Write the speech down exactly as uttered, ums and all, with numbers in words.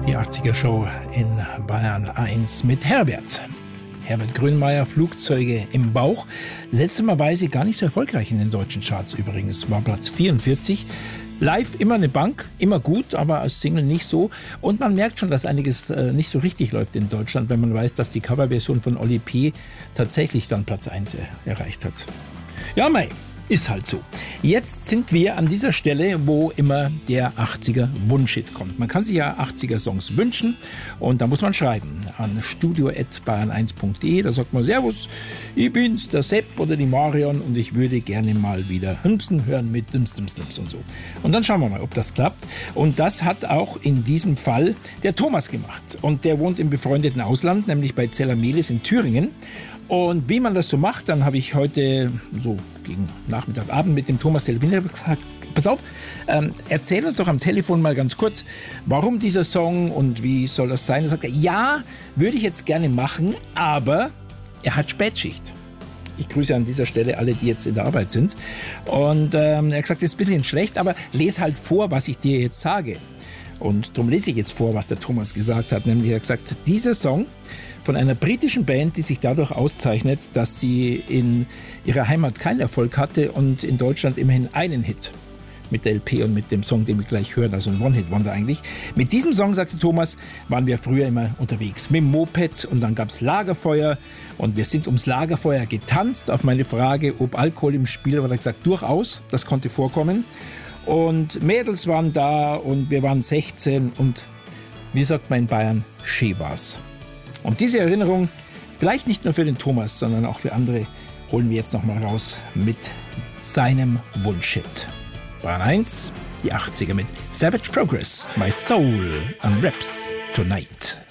Die achtziger Show in Bayern eins mit Herbert. Herbert Grönemeyer, Flugzeuge im Bauch. Seltsamerweise gar nicht so erfolgreich in den deutschen Charts übrigens. War Platz vierundvierzig. Live immer eine Bank, immer gut, aber als Single nicht so. Und man merkt schon, dass einiges äh, nicht so richtig läuft in Deutschland, wenn man weiß, dass die Coverversion von Oli P. tatsächlich dann Platz eins er erreicht hat. Ja, mei. Ist halt so. Jetzt sind wir an dieser Stelle, wo immer der achtziger Wunschhit kommt. Man kann sich ja achtziger Songs wünschen und da muss man schreiben an studio at bayern eins punkt de. Da sagt man: Servus, ich bin's, der Sepp oder die Marion und ich würde gerne mal wieder Hümpsen hören mit Dims, Dims, Dims und so. Und dann schauen wir mal, ob das klappt. Und das hat auch in diesem Fall der Thomas gemacht. Und der wohnt im befreundeten Ausland, nämlich bei Zellermelis in Thüringen. Und wie man das so macht, dann habe ich heute so gegen Nachmittag, Abend mit dem Thomas telefoniert und gesagt: Pass auf, ähm, erzähl uns doch am Telefon mal ganz kurz, warum dieser Song und wie soll das sein? Er sagt: Ja, würde ich jetzt gerne machen, aber er hat Spätschicht. Ich grüße an dieser Stelle alle, die jetzt in der Arbeit sind. Und ähm, er hat gesagt, das ist ein bisschen schlecht, aber lese halt vor, was ich dir jetzt sage. Und darum lese ich jetzt vor, was der Thomas gesagt hat. Nämlich er hat gesagt, dieser Song von einer britischen Band, die sich dadurch auszeichnet, dass sie in ihrer Heimat keinen Erfolg hatte und in Deutschland immerhin einen Hit mit der L P und mit dem Song, den wir gleich hören, also ein One-Hit-Wonder eigentlich. Mit diesem Song, sagte Thomas, waren wir früher immer unterwegs mit dem Moped und dann gab's Lagerfeuer und wir sind ums Lagerfeuer getanzt. Auf meine Frage, ob Alkohol im Spiel war, hat er gesagt, durchaus, das konnte vorkommen. Und Mädels waren da und wir waren sechzehn und wie sagt man in Bayern, schön war's. Und diese Erinnerung, vielleicht nicht nur für den Thomas, sondern auch für andere, holen wir jetzt nochmal raus mit seinem Wunschhit. Bayern eins, die achtziger mit Savage Progress, My Soul unwraps tonight.